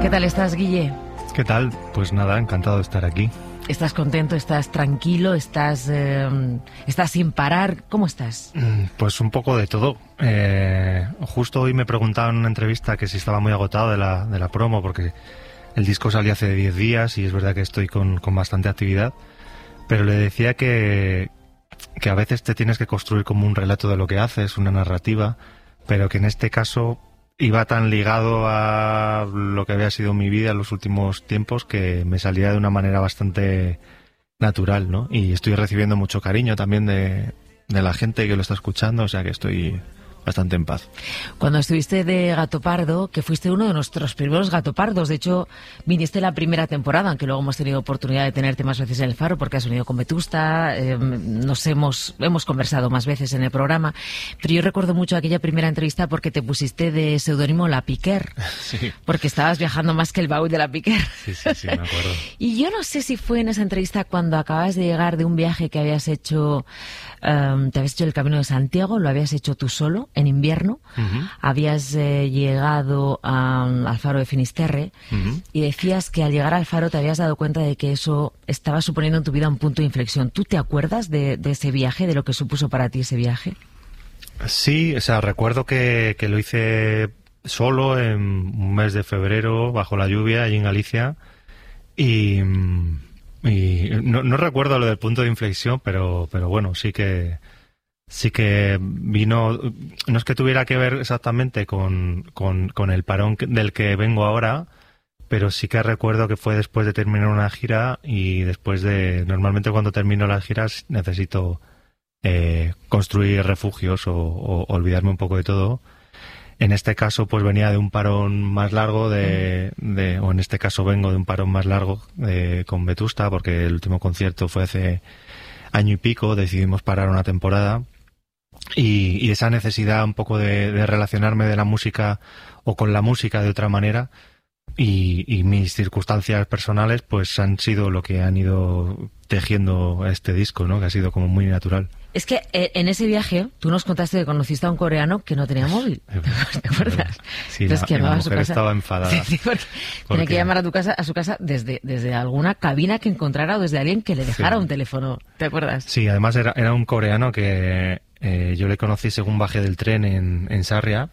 ¿Qué tal estás, Guille? ¿Qué tal? Pues nada, encantado de estar aquí. ¿Estás contento? ¿Estás tranquilo? ¿Estás sin parar? ¿Cómo estás? Pues un poco de todo. Justo hoy me preguntaban en una entrevista que si estaba muy agotado de la promo, porque el disco salió hace 10 días y es verdad que estoy con bastante actividad, pero le decía que a veces te tienes que construir como un relato de lo que haces, una narrativa, pero que en este caso iba tan ligado a lo que había sido mi vida en los últimos tiempos que me salía de una manera bastante natural, ¿no? Y estoy recibiendo mucho cariño también de la gente que lo está escuchando, o sea que estoy bastante en paz. Cuando estuviste de Gato Pardo, que fuiste uno de nuestros primeros Gato Pardos, de hecho viniste la primera temporada, aunque luego hemos tenido oportunidad de tenerte más veces en el Faro porque has venido con Vetusta, hemos conversado más veces en el programa, pero yo recuerdo mucho aquella primera entrevista porque te pusiste de seudónimo La Piquer, Sí. Porque estabas viajando más que el baúl de La Piquer. Sí, me acuerdo. Y yo no sé si fue en esa entrevista cuando acabas de llegar de un viaje que habías hecho, te habías hecho el Camino de Santiago, lo habías hecho tú solo, en invierno, habías llegado al Faro de Finisterre y decías que al llegar al Faro te habías dado cuenta de que eso estaba suponiendo en tu vida un punto de inflexión. ¿Tú te acuerdas de ese viaje, de lo que supuso para ti ese viaje? Sí, o sea, recuerdo que lo hice solo en un mes de febrero, bajo la lluvia, allí en Galicia, y no recuerdo lo del punto de inflexión, pero bueno, sí que vino, no es que tuviera que ver exactamente con el parón del que vengo ahora, pero sí que recuerdo que fue después de terminar una gira y normalmente cuando termino las giras necesito construir refugios o olvidarme un poco de todo. En este caso pues venía de un parón más largo o en este caso vengo de un parón más largo con Vetusta, porque el último concierto fue hace año y pico, decidimos parar una temporada. Y esa necesidad un poco de relacionarme de la música o con la música de otra manera y mis circunstancias personales pues han sido lo que han ido tejiendo este disco, ¿no? Que ha sido como muy natural. Es que en ese viaje tú nos contaste que conociste a un coreano que no tenía móvil. ¿Te acuerdas? Sí, entonces, la mujer estaba enfadada. Sí, porque tenía que llamar a su casa desde alguna cabina que encontrara o desde alguien que le dejara un teléfono. ¿Te acuerdas? Sí, además era un coreano que yo le conocí según bajé del tren en Sarria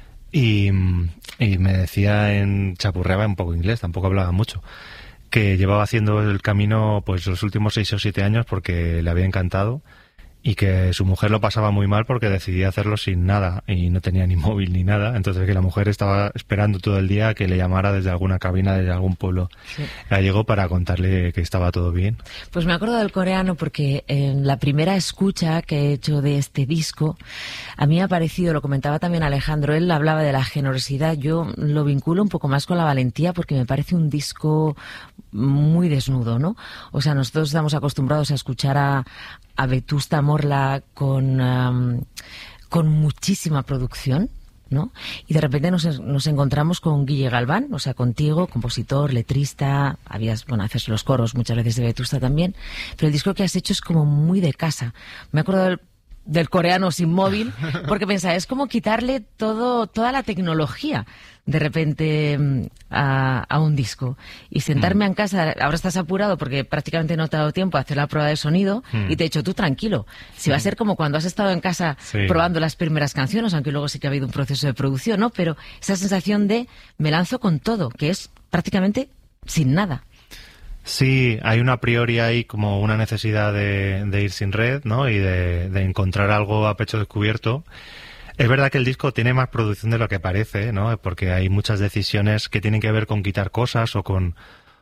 y me decía, chapurreaba un poco inglés, tampoco hablaba mucho, que llevaba haciendo el camino pues los últimos 6 o 7 años porque le había encantado y que su mujer lo pasaba muy mal porque decidía hacerlo sin nada y no tenía ni móvil ni nada, entonces que la mujer estaba esperando todo el día que le llamara desde alguna cabina, desde algún pueblo gallego para contarle que estaba todo bien. Pues me acuerdo del coreano porque en la primera escucha que he hecho de este disco, a mí me ha parecido, lo comentaba también Alejandro, él hablaba de la generosidad, yo lo vinculo un poco más con la valentía porque me parece un disco muy desnudo, ¿no? O sea, nosotros estamos acostumbrados a escuchar a Vetusta Morla con muchísima producción, ¿no? Y de repente nos encontramos con Guille Galván, o sea, contigo, compositor, letrista, haces los coros muchas veces de Vetusta también, pero el disco que has hecho es como muy de casa. Me acuerdo del coreano sin móvil, porque pensaba, es como quitarle toda la tecnología de repente a un disco y sentarme en casa. Ahora estás apurado porque prácticamente no te ha dado tiempo a hacer la prueba de sonido y te he dicho, tú tranquilo, si va a ser como cuando has estado en casa probando las primeras canciones, aunque luego sí que ha habido un proceso de producción, ¿no? Pero esa sensación de me lanzo con todo, que es prácticamente sin nada. Sí, hay una a priori ahí como una necesidad de ir sin red, ¿no? Y de encontrar algo a pecho descubierto. Es verdad que el disco tiene más producción de lo que parece, ¿no? Porque hay muchas decisiones que tienen que ver con quitar cosas o con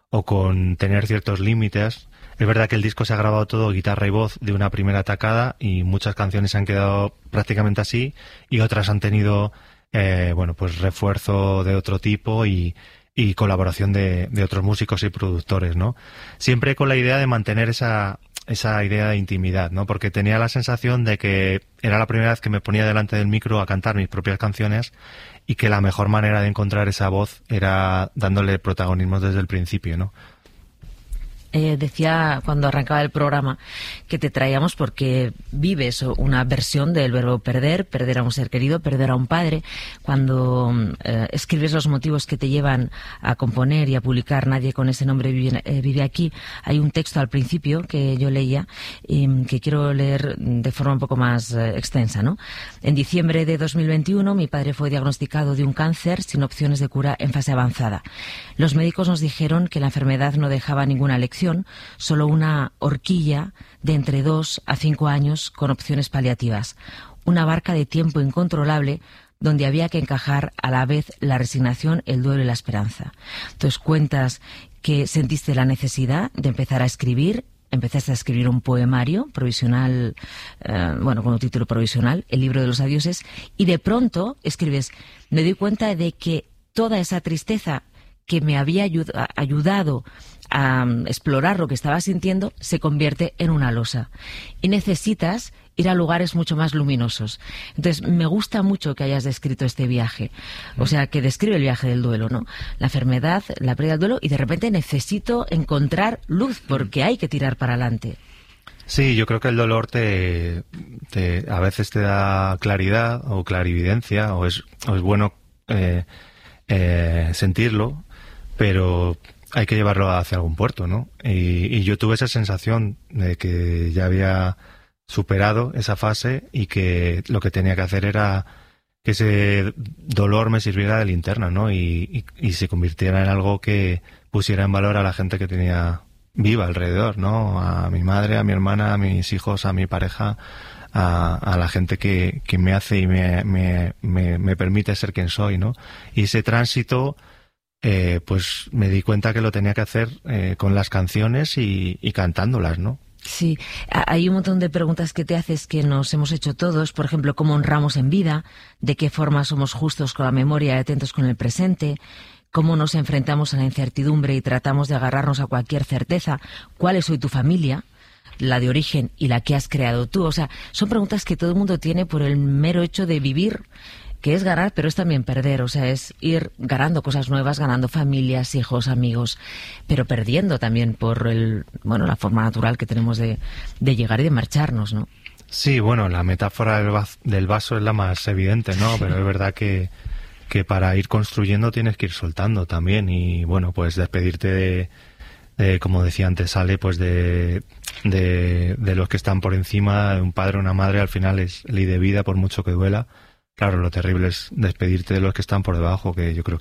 tener ciertos límites. Es verdad que el disco se ha grabado todo guitarra y voz de una primera tacada y muchas canciones han quedado prácticamente así y otras han tenido, pues refuerzo de otro tipo y colaboración de otros músicos y productores, ¿no? Siempre con la idea de mantener esa idea de intimidad, ¿no? Porque tenía la sensación de que era la primera vez que me ponía delante del micro a cantar mis propias canciones y que la mejor manera de encontrar esa voz era dándole protagonismo desde el principio, ¿no? decía cuando arrancaba el programa que te traíamos porque vives una versión del verbo perder, perder a un ser querido, perder a un padre. Cuando escribes los motivos que te llevan a componer y a publicar Nadie con ese nombre vive aquí, hay un texto al principio que yo leía y que quiero leer de forma un poco más extensa, ¿no? En diciembre de 2021 mi padre fue diagnosticado de un cáncer sin opciones de cura en fase avanzada. Los médicos nos dijeron que la enfermedad no dejaba ninguna lección, solo una horquilla de entre 2 a 5 años con opciones paliativas. Una barca de tiempo incontrolable donde había que encajar a la vez la resignación, el duelo y la esperanza. Entonces cuentas que sentiste la necesidad de empezar a escribir. Empezaste a escribir un poemario provisional, con un título provisional, El libro de los adioses, y de pronto escribes: me doy cuenta de que toda esa tristeza que me había ayudado a explorar lo que estaba sintiendo se convierte en una losa. Y necesitas ir a lugares mucho más luminosos. Entonces, me gusta mucho que hayas descrito este viaje. O sea, que describe el viaje del duelo, ¿no? La enfermedad, la pérdida del duelo, y de repente necesito encontrar luz porque hay que tirar para adelante. Sí, yo creo que el dolor a veces te da claridad o clarividencia, o es bueno sentirlo, pero hay que llevarlo hacia algún puerto, ¿no? Y yo tuve esa sensación de que ya había superado esa fase y que lo que tenía que hacer era que ese dolor me sirviera de linterna, ¿no? Y se convirtiera en algo que pusiera en valor a la gente que tenía viva alrededor, ¿no? A mi madre, a mi hermana, a mis hijos, a mi pareja, a la gente que me hace y me permite ser quien soy, ¿no? Y ese tránsito, pues me di cuenta que lo tenía que hacer con las canciones y cantándolas, ¿no? Sí, hay un montón de preguntas que te haces que nos hemos hecho todos. Por ejemplo, ¿cómo honramos en vida? ¿De qué forma somos justos con la memoria y atentos con el presente? ¿Cómo nos enfrentamos a la incertidumbre y tratamos de agarrarnos a cualquier certeza? ¿Cuál es hoy tu familia? La de origen y la que has creado tú. O sea, son preguntas que todo el mundo tiene por el mero hecho de vivir, que es ganar, pero es también perder. O sea, es ir ganando cosas nuevas, ganando familias, hijos, amigos, pero perdiendo también por la forma natural que tenemos de llegar y de marcharnos, ¿no? Sí, bueno, la metáfora del vaso es la más evidente, ¿no? Pero es verdad que para ir construyendo tienes que ir soltando también. Y bueno, pues despedirte de como decía antes Ale, pues de los que están por encima, de un padre o una madre, al final es ley de vida, por mucho que duela. Claro, lo terrible es despedirte de los que están por debajo, que yo creo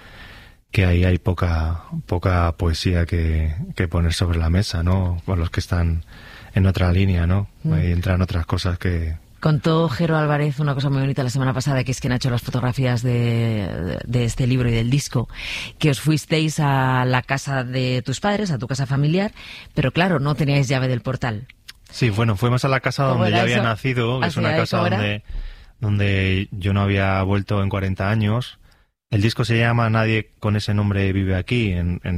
que ahí hay poca poesía que poner sobre la mesa, ¿no? Por los que están en otra línea, ¿no? Ahí entran otras cosas que... Contó Jero Álvarez una cosa muy bonita la semana pasada, que es quien ha hecho las fotografías de este libro y del disco, que os fuisteis a la casa de tus padres, a tu casa familiar, pero claro, no teníais llave del portal. Sí, bueno, fuimos a la casa donde ya había nacido, que es una casa donde yo no había vuelto en 40 años. El disco se llama Nadie con ese nombre vive aquí,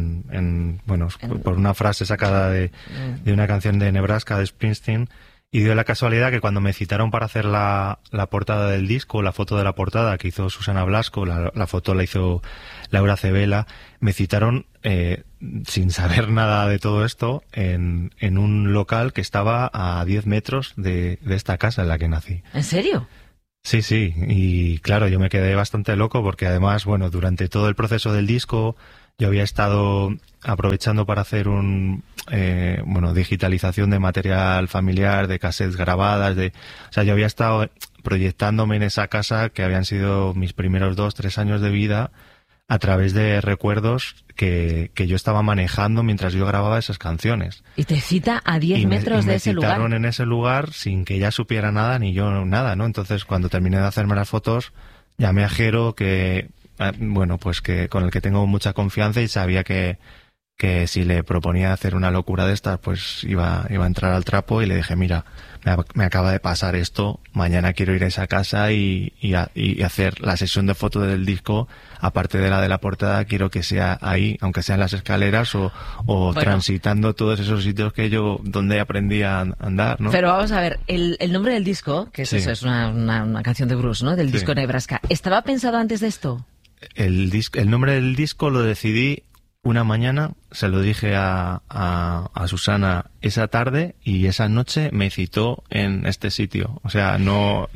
por una frase sacada de una canción de Nebraska, de Springsteen. Y dio la casualidad que cuando me citaron para hacer la portada del disco, la foto de la portada que hizo Susana Blasco, la foto la hizo Laura Cebela, me citaron sin saber nada de todo esto en un local que estaba a 10 metros de esta casa en la que nací. ¿En serio? Sí, y claro, yo me quedé bastante loco porque además, bueno, durante todo el proceso del disco yo había estado aprovechando para hacer digitalización de material familiar, de cassettes grabadas, yo había estado proyectándome en esa casa que habían sido mis primeros 2-3 años de vida a través de recuerdos que yo estaba manejando mientras yo grababa esas canciones. Y te cita a 10 metros de ese lugar. Me citaron en ese lugar sin que ella supiera nada ni yo nada, ¿no? Entonces, cuando terminé de hacerme las fotos, llamé a Jero, que con el que tengo mucha confianza, y sabía que si le proponía hacer una locura de estas, pues iba a entrar al trapo, y le dije, mira, me acaba de pasar esto, mañana quiero ir a esa casa y hacer la sesión de fotos del disco, aparte de la portada, quiero que sea ahí, aunque sea en las escaleras o transitando todos esos sitios donde aprendí a andar, ¿no? Pero vamos a ver, el nombre del disco, que es eso, es una canción de Bruce, ¿no? Del disco Nebraska, ¿estaba pensado antes de esto? El nombre del disco lo decidí una mañana, se lo dije a Susana esa tarde y esa noche me citó en este sitio. O sea, no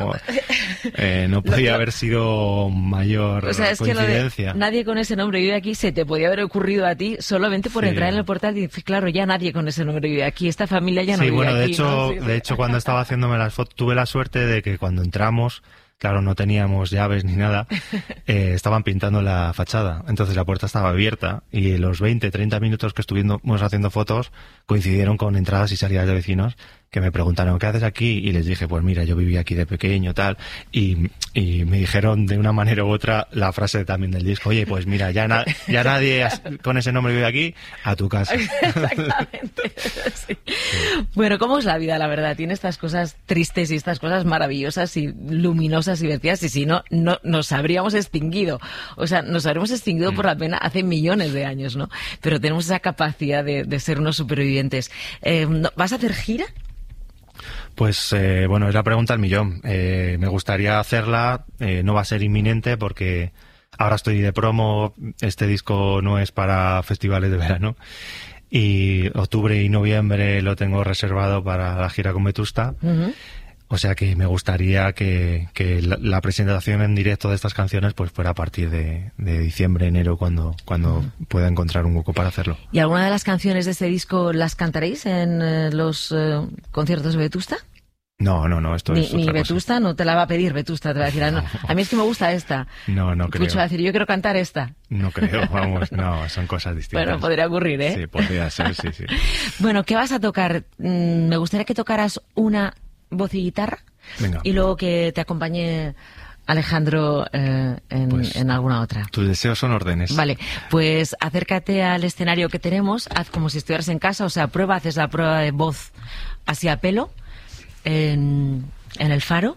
podía haber sido mayor coincidencia. Nadie con ese nombre vive aquí, se te podía haber ocurrido a ti solamente por entrar en el portal y decir, claro, ya nadie con ese nombre vive aquí, esta familia ya no vive aquí. Sí, bueno, de hecho, cuando estaba haciéndome las fotos, tuve la suerte de que cuando entramos, claro, no teníamos llaves ni nada, estaban pintando la fachada. Entonces la puerta estaba abierta y los 20, 30 minutos que estuvimos haciendo fotos coincidieron con entradas y salidas de vecinos que me preguntaron, ¿qué haces aquí? Y les dije, pues mira, yo viví aquí de pequeño, tal. Y me dijeron de una manera u otra la frase también del disco, oye, pues mira, ya nadie con ese nombre vive aquí, a tu casa. Exactamente. Sí. Bueno, ¿cómo es la vida, la verdad? Tiene estas cosas tristes y estas cosas maravillosas y luminosas y divertidas, y si no nos habríamos extinguido. O sea, nos habríamos extinguido por la pena hace millones de años, ¿no? Pero tenemos esa capacidad de ser unos supervivientes. ¿Vas a hacer gira? Pues bueno, es la pregunta al millón. Me gustaría hacerla, no va a ser inminente porque ahora estoy de promo, este disco no es para festivales de verano y octubre y noviembre lo tengo reservado para la gira con Vetusta. Uh-huh. O sea que me gustaría que la presentación en directo de estas canciones pues fuera a partir de diciembre, enero, cuando pueda encontrar un hueco para hacerlo. ¿Y alguna de las canciones de este disco las cantaréis en los conciertos de Vetusta? No, esto es otra ni cosa. Vetusta no te la va a pedir, Vetusta te va a decir, a mí es que me gusta esta. No creo. Pucho va a decir, yo quiero cantar esta. No creo, vamos, no, son cosas distintas. Bueno, podría ocurrir, ¿eh? Sí, podría ser, sí. Bueno, ¿qué vas a tocar? Me gustaría que tocaras una voz y guitarra. Venga. Y luego que te acompañe Alejandro en alguna otra. Tus deseos son órdenes. Vale, pues acércate al escenario que tenemos, haz como si estuvieras en casa, o sea, haces la prueba de voz así a pelo en el Faro.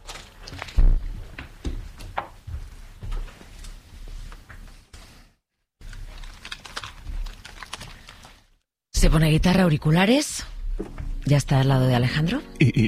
Se pone guitarra, auriculares. Ya está al lado de Alejandro.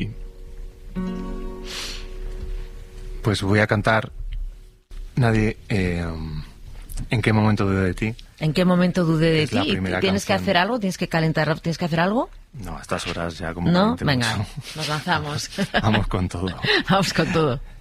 Pues voy a cantar Nadie. ¿En qué momento dudé de ti? ¿En qué momento dudé de es ti? ¿Tienes que hacer algo? ¿Tienes que calentar? ¿Tienes que hacer algo? No, a estas horas ya como... ¿No? Venga, nos lanzamos. Vamos con todo. Vamos con todo.